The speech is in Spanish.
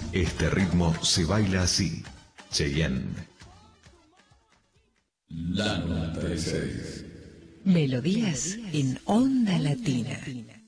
Este ritmo se baila así. Cheyenne. La 96. Melodías en Onda Latina.